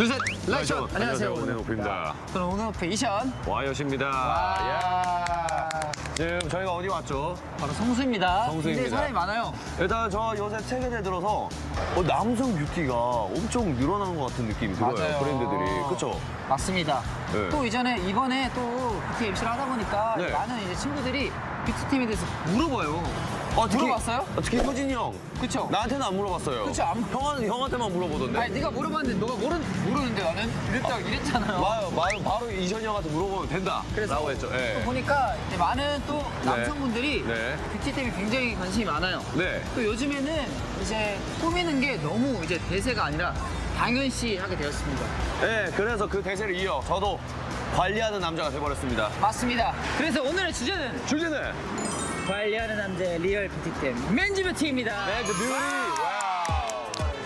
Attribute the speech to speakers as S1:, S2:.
S1: 둘, 셋, 라이션! 안녕하세요.
S2: 오네노프입니다.
S1: 저는 오네노프 이션.
S2: 와이엇입니다. 야. 지금 저희가 어디 왔죠?
S1: 바로 성수입니다.
S2: 성수입니다.
S1: 굉장히 사람이 많아요.
S2: 일단 저 요새 최근에 들어서 남성 뷰티가 엄청 늘어나는 것 같은 느낌이 들어요.
S1: 맞아요.
S2: 브랜드들이. 그쵸?
S1: 맞습니다.
S2: 네.
S1: 또 이번에 또 뷰티 MC를 하다 보니까
S2: 네.
S1: 많은 이제 친구들이 뷰티템에 대해서 물어봐요. 물어봤어요?
S2: 특히 효진이 형.
S1: 그쵸?
S2: 나한테는 안 물어봤어요.
S1: 그쵸, 안 형한테만
S2: 물어보던데.
S1: 아니, 네가 물어봤는데 너가 모르는데 나는? 이랬잖아요.
S2: 바로 이전이 형한테 물어보면 된다.
S1: 그래서
S2: 라고 했죠. 예.
S1: 또 보니까 이제 많은 또 남성분들이
S2: 네.
S1: 뷰티템에 굉장히 관심이 많아요.
S2: 네.
S1: 또 요즘에는 이제 꾸미는 게 너무 이제 대세가 아니라 당연시 하게 되었습니다.
S2: 네, 그래서 그 대세를 이어 저도 관리하는 남자가 돼버렸습니다.
S1: 맞습니다. 그래서 오늘의 주제는
S2: 주제는
S1: 관리하는 남자의 리얼 뷰티템 맨즈 뷰티입니다.
S2: 맨즈 뷰티.